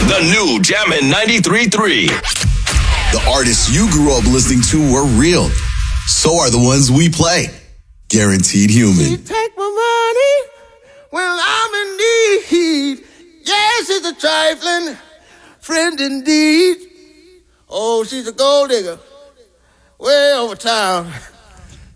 The new Jammin' 93.3. The artists you grew up listening to were real. So are the ones we play. Guaranteed Human. You take my money when I'm in need. Yes, it's a trifling friend indeed. Oh, she's a gold digger way over town.